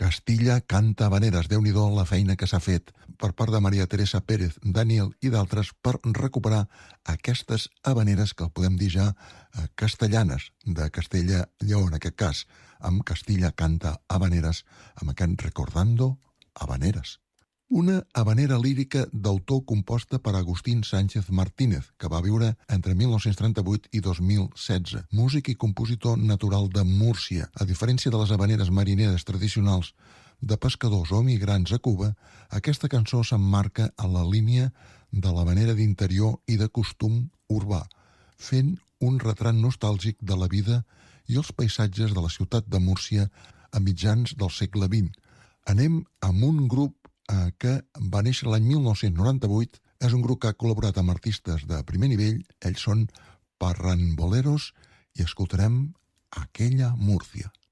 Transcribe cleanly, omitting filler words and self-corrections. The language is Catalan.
Castilla canta habaneres. Déu-n'hi-do la feina que s'ha fet per part de Maria Teresa Pérez, Daniel i d'altres per recuperar aquestes habaneres que el podem dir ja castellanes, de Castella Lleó en aquest cas, amb Castilla canta habaneres, amb aquest Recordando Habaneres. Una habanera lírica d'autor composta per Agustín Sánchez Martínez, que va viure entre 1938 i 2016. Músic i compositor natural de Múrcia. A diferència de les habaneres marineres tradicionals de pescadors o migrants a Cuba, aquesta cançó s'emmarca a la línia de l'habanera d'interior i de costum urbà, fent un retrat nostàlgic de la vida i els paisatges de la ciutat de Múrcia a mitjans del segle XX. Anem amb un grup que va néixer l'any 1998, és un grup que ha col·laborat amb artistes de primer nivell, ells són Parramboleros i escoltarem Aquella Múrcia.